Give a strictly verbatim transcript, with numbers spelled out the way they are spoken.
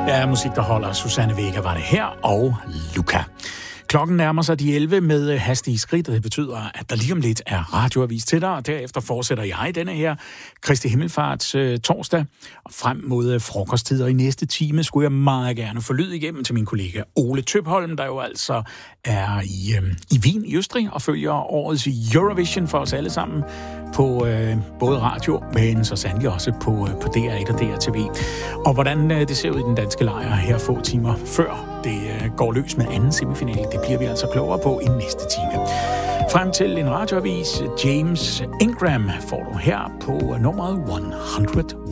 Ja, musik, der holder. Susanne Vega var det her, og Luca. Klokken nærmer sig de elleve med hastige skridt, og det betyder, at der lige om lidt er radioavis til dig, og derefter fortsætter jeg denne her Kristi Himmelfarts øh, torsdag, og frem mod øh, frokosttider i næste time skulle jeg meget gerne få lyd igennem til min kollega Ole Tøpholm, der jo altså er i, øh, i Wien i Østrig og følger årets Eurovision for os alle sammen på øh, både radio, men så sandelig også på, øh, på D R et og D R T V. Og hvordan øh, det ser ud i den danske lejr her få timer før det øh, går løs med anden semifinale, det bliver vi altså klogere på i næste time. Frem til en radioavis, James Ingram får du her på nummeret et hundrede og en.